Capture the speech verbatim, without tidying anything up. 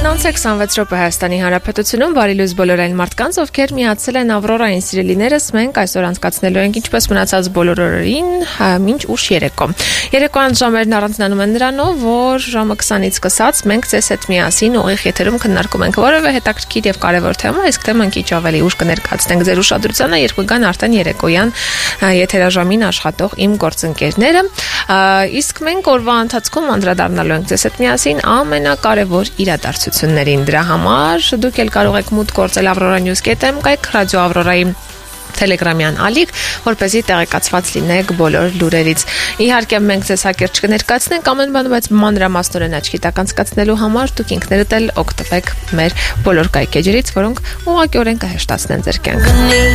Նոնցեք քսանվեց րոպե Հայաստանի Հանրապետությունում բարի լույս բոլոր այն մարդկանց, ովքեր միացել են Ավրորային սիրելիներս, մենք այսօր անցկացնելու ենք ինչպես մնացած բոլոր օրերին, մինչ ուշ երեկո։ Երեկոյան ժամերն առանձնանում են նրանով, որ ժամը քսանից սկսած մենք ձեզ հետ միասին ուղիղ եթերում քննարկում ենք որևէ հետաքրքիր եւ կարեւոր թեմա, իսկ թեման քիչ ավելի ուշ կներկայացնենք ձեր ուշադրությանը, երբ կգան արդեն երեկոյան եթերաժամին աշխատող իմ գործընկերները, իսկ մենք օրվա ընթացքում անդրադառնալու ենք ձեզ հետ միասին ամենակարևոր իրադարձություններին։ Դրա համար դուք էլ կարող եք մուտք գործել Aurora News dot am, կայք ռադիո Aurora-ի Telegram-յան ալիք, որպեսզի տեղեկացված լինեք բոլոր լուրերից։ Իհարկե մենք ձեզ հակերճ կներկայացնենք ամեն բանը, բայց մանրամասնորեն աչքի տակ անցկացնելու համար դուք ինքներդ էլ օգտվեք մեր բոլոր կայքեջերից, որոնք ուղղակիորեն կհեշտացնեն ձեր կյանքը։